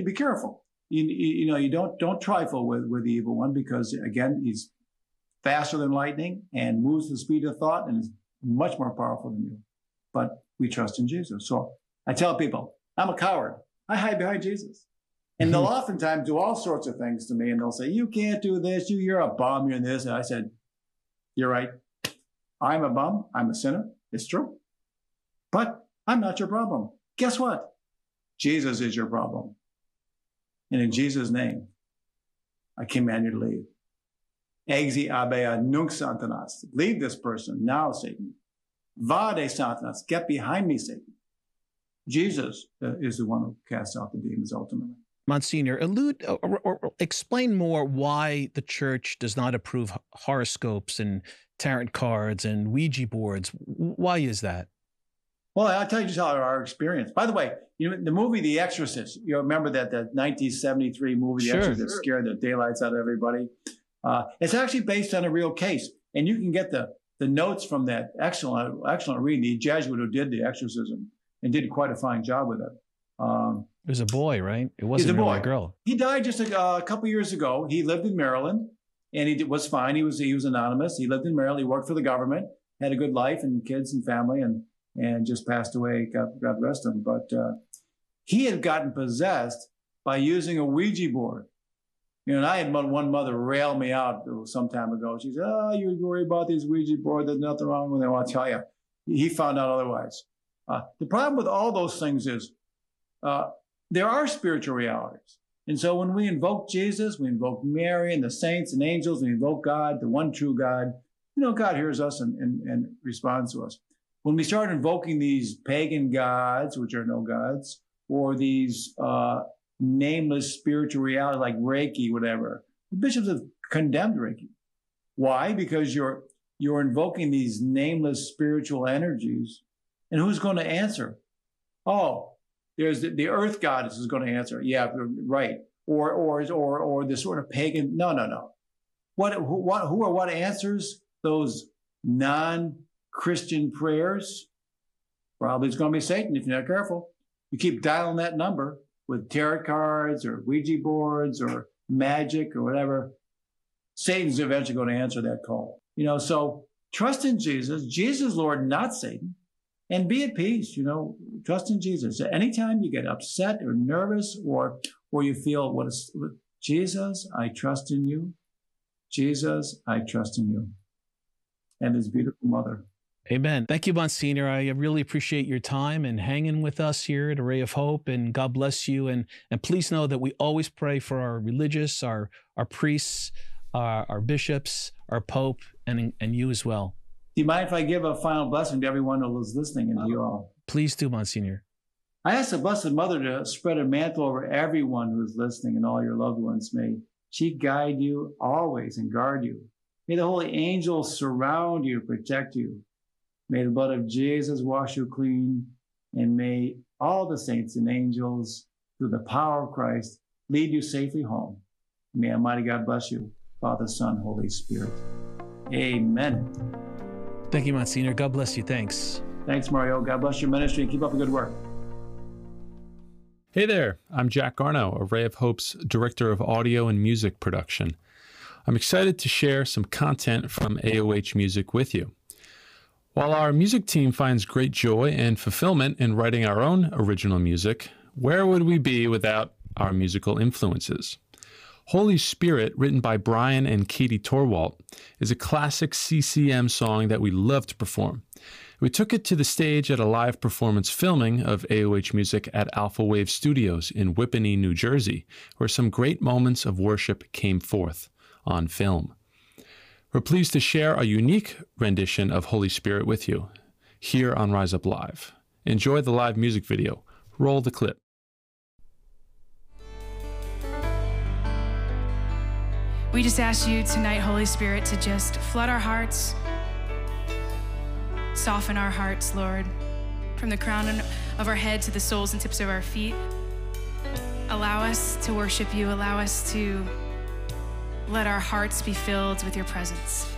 be careful. You don't trifle with the evil one, because again, he's faster than lightning and moves at the speed of thought and is much more powerful than you. But we trust in Jesus. So I tell people, I'm a coward. I hide behind Jesus. And they'll oftentimes do all sorts of things to me, and they'll say, you can't do this, you're a bum, you're this. And I said, you're right. I'm a bum, I'm a sinner, it's true. But I'm not your problem. Guess what? Jesus is your problem. And in Jesus' name, I command you to leave. Exi abea nunc Satanas. Leave this person now, Satan. Vade Satanas. Get behind me, Satan. Jesus is the one who casts out the demons ultimately. Monsignor, allude or explain more why the church does not approve horoscopes and tarot cards and Ouija boards. Why is that? Well, I'll tell you just our experience. By the way, the movie The Exorcist, you remember that 1973 movie, The Exorcist, that scared the daylights out of everybody? It's actually based on a real case. And you can get the notes from that excellent reading, the Jesuit who did the exorcism and did quite a fine job with it. It was a boy, right? It wasn't really a girl. He died just a couple years ago. He lived in Maryland, and he was fine. He was anonymous. He lived in Maryland. He worked for the government, had a good life and kids and family, and just passed away. God rest him. But he had gotten possessed by using a Ouija board. And I had one mother rail me out some time ago. She said, "Oh, you worry about these Ouija boards. There's nothing wrong with them." I'll tell you, he found out otherwise. The problem with all those things is there are spiritual realities. And so when we invoke Jesus, we invoke Mary and the saints and angels, we invoke God, the one true God, God hears us and responds to us. When we start invoking these pagan gods, which are no gods, or these nameless spiritual realities like Reiki, whatever, the bishops have condemned Reiki. Why? Because you're invoking these nameless spiritual energies, and who's going to answer? Oh, there's the earth goddess is going to answer. Yeah, right. Or the sort of pagan. No. What answers those non-Christian prayers? Probably it's going to be Satan if you're not careful. You keep dialing that number with tarot cards or Ouija boards or magic or whatever. Satan's eventually going to answer that call. So trust in Jesus. Jesus, Lord, not Satan. And be at peace, trust in Jesus. Anytime you get upset or nervous or you feel, Jesus, I trust in you. Jesus, I trust in you. And his beautiful mother. Amen. Thank you, Monsignor. I really appreciate your time and hanging with us here at Array of Hope, and God bless you. And please know that we always pray for our religious, our priests, our bishops, our Pope, and you as well. Do you mind if I give a final blessing to everyone who is listening and to you all? Please do, Monsignor. I ask the Blessed Mother to spread a mantle over everyone who is listening and all your loved ones. May she guide you always and guard you. May the holy angels surround you, protect you. May the blood of Jesus wash you clean. And may all the saints and angels, through the power of Christ, lead you safely home. May Almighty God bless you, Father, Son, Holy Spirit. Amen. Thank you, Monsignor. God bless you. Thanks. Thanks, Mario. God bless your ministry and keep up the good work. Hey there. I'm Jack Garno, Array of Hope's Director of Audio and Music Production. I'm excited to share some content from AOH Music with you. While our music team finds great joy and fulfillment in writing our own original music, where would we be without our musical influences? Holy Spirit, written by Brian and Katie Torwalt, is a classic CCM song that we love to perform. We took it to the stage at a live performance filming of AOH Music at Alpha Wave Studios in Whippany, New Jersey, where some great moments of worship came forth on film. We're pleased to share a unique rendition of Holy Spirit with you here on Rise Up Live. Enjoy the live music video. Roll the clip. We just ask you tonight, Holy Spirit, to just flood our hearts, soften our hearts, Lord, from the crown of our head to the soles and tips of our feet. Allow us to worship you. Allow us to let our hearts be filled with your presence.